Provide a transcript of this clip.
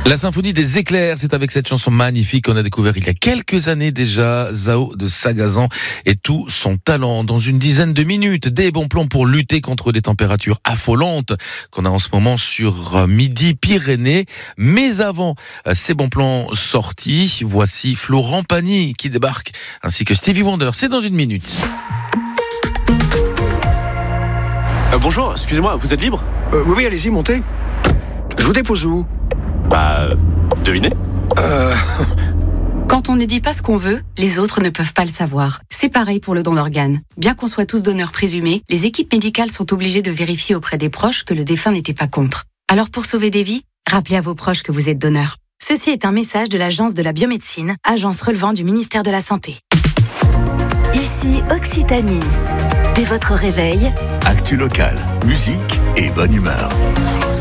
La symphonie des éclairs, c'est avec cette chanson magnifique qu'on a découvert il y a quelques années déjà, Zao de Sagazan et tout son talent. Dans une dizaine de minutes, des bons plans pour lutter contre les températures affolantes qu'on a en ce moment sur Midi-Pyrénées. Mais avant ces bons plans sortis, voici Florent Pagny qui débarque, ainsi que Stevie Wonder. C'est dans une minute. Bonjour, excusez-moi, vous êtes libre ? Oui, allez-y, montez. Je vous dépose où ? Devinez ? Quand on ne dit pas ce qu'on veut, les autres ne peuvent pas le savoir. C'est pareil pour le don d'organes. Bien qu'on soit tous donneurs présumés, les équipes médicales sont obligées de vérifier auprès des proches que le défunt n'était pas contre. Alors pour sauver des vies, rappelez à vos proches que vous êtes donneur. Ceci est un message de l'Agence de la biomédecine, agence relevant du ministère de la Santé. Ici Occitanie. Dès votre réveil, actu locale, musique et bonne humeur.